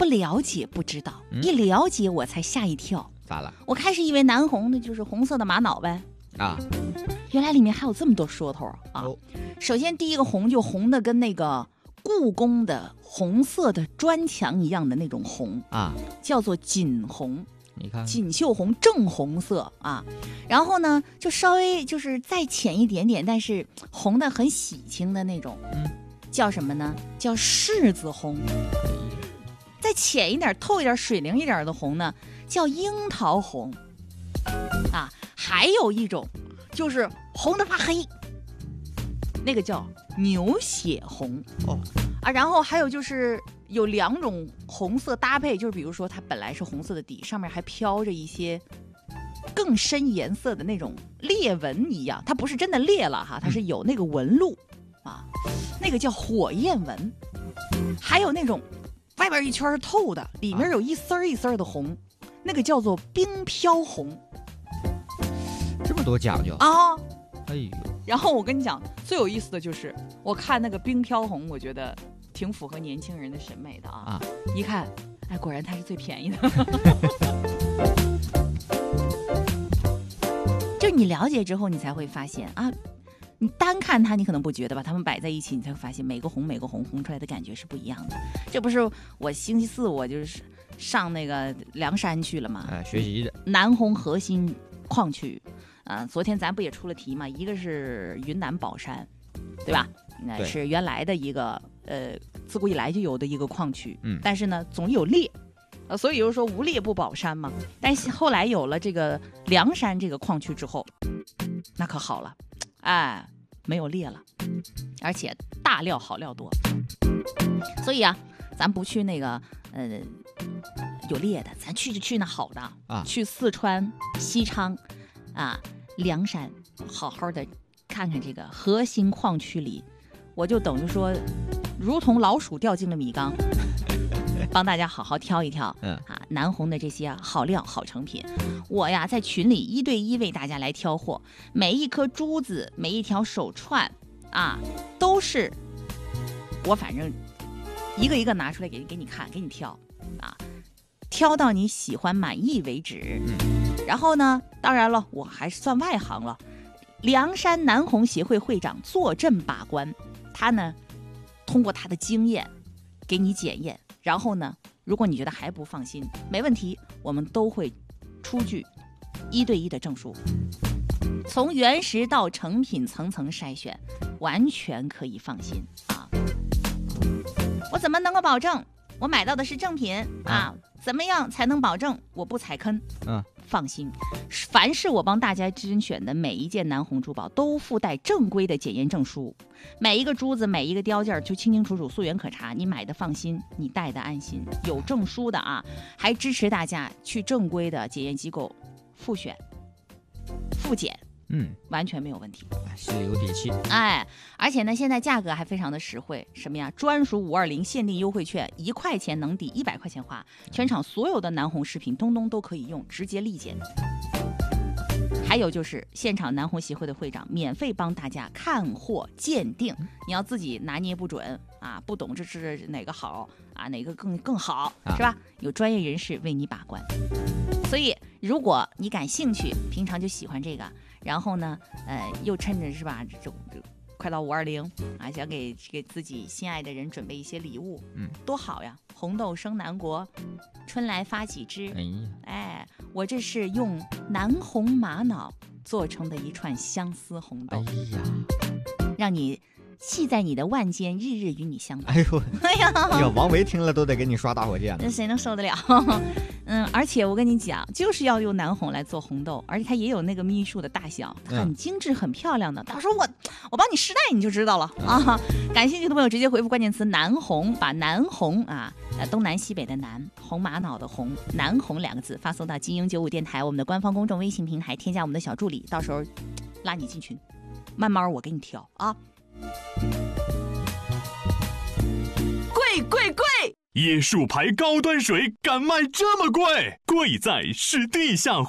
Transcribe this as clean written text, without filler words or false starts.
不了解不知道，一了解我才吓一跳。 咋了？ 我开始以为南红的就是红色的玛瑙呗， 啊， 原来里面还有这么多说头啊！首先第一个红就红的跟那个故宫的红色的砖墙一样的那种红啊， 叫做锦红。 你看锦绣红正红色啊，然后呢就稍微就是再浅一点点，但是红的很喜庆的那种，叫什么呢？叫柿子红。再浅一点透一点水灵一点的红呢叫樱桃红啊，还有一种就是红的发黑，那个叫牛血红啊，然后还有就是有2种红色搭配，就是比如说它本来是红色的底，上面还飘着一些更深颜色的那种裂纹一样，它不是真的裂了哈，它是有那个纹路啊，那个叫火焰纹。还有那种外边一圈是透的，里面有一丝一丝的红，那个叫做冰飘红。 这么多讲究啊！ 哎呦， 然后我跟你讲，最有意思的就是我看那个冰飘红，我觉得挺符合年轻人的审美的啊！一看，哎，果然它是最便宜的。就你了解之后，你才会发现啊，你单看它，你可能不觉得吧？它们摆在一起，你才会发现每个红红出来的感觉是不一样的。这不是我星期四我就是上那个凉山去了嘛？ 学习的南红核心矿区。昨天咱不也出了题嘛？一个是云南保山，对吧？那是原来的一个自古以来就有的一个矿区，但是呢总有裂，所以就是说无裂不保山嘛。但是后来有了这个凉山这个矿区之后，那可好了，哎，没有裂了，而且大料好料多。所以啊，咱不去那个有裂的，咱去那好的啊，去四川西昌啊。凉山好好的看看这个核心矿区里，我就等于说如同老鼠掉进了米缸，帮大家好好挑一挑南红的这些好料好成品。我呀在群里1对1为大家来挑货，每一颗珠子每一条手串啊都是我反正一个一个拿出来给你看给你挑啊，挑到你喜欢满意为止。然后呢，当然了，我还是算外行了。凉山南红协会会长坐镇把关，他呢通过他的经验给你检验，然后呢，如果你觉得还不放心，没问题，我们都会出具1对1的证书，从原石到成品层层筛选，完全可以放心啊。我怎么能够保证我买到的是正品啊？怎么样才能保证我不踩坑？放心，凡是我帮大家甄选的每一件南红珠宝都附带正规的检验证书，每一个珠子每一个雕件就清清楚楚溯源可查，你买的放心，你戴的安心，有证书的啊，还支持大家去正规的检验机构复选复检，完全没有问题， 心里有底气。 哎，而且呢，现在价格还非常的实惠，什么呀？专属520限定优惠券，1块钱能抵100块钱花，全场所有的南红饰品东东都可以用，直接立减。还有就是现场南红协会的会长免费帮大家看货鉴定，你要自己拿捏不准啊，不懂这是哪个好啊，哪个更好，是吧？有专业人士为你把关。所以如果你感兴趣，平常就喜欢这个，然后呢又趁着是吧这快到520啊，想给自己心爱的人准备一些礼物，多好呀！红豆生南国，春来发几枝。哎，我这是用南红玛瑙做成的一串相思红豆，让你系在你的腕间，日日与你相伴。 哎呀，王维听了都得给你刷大火箭， 那谁能受得了？而且我跟你讲，就是要用南红来做红豆，而且它也有那个秘数的大小，很精致，很漂亮的。到时候我帮你试戴你就知道了啊！感兴趣的朋友直接回复关键词南红，把南红啊，东南西北的南，红玛瑙的红，南红2个字发送到金鹰95电台我们的官方公众微信平台，添加我们的小助理，到时候拉你进群，慢慢我给你挑啊。贵！ 椰树牌高端水敢卖这么贵？贵在是地下